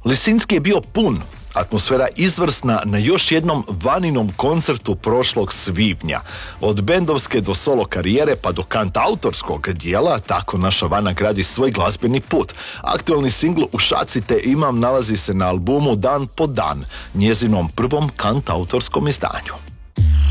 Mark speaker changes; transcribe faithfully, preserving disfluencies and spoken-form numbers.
Speaker 1: Lisinski je bio pun, atmosfera izvrsna na još jednom Vaninom koncertu prošlog svibnja. Od bendovske do solo karijere pa do kantautorskog dijela, tako naša Vana gradi svoj glazbeni put. Aktualni singl Ušaci te imam nalazi se na albumu Dan po dan, njezinom prvom kantautorskom izdanju.